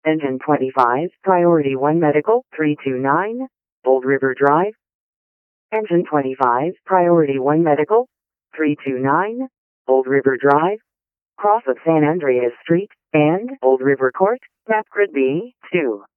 Engine 25, Priority 1 Medical, 329, Old River Drive. Engine 25, Priority 1 Medical, 329, Old River Drive. Cross of San Andreas Street and Old River Court, map grid B2.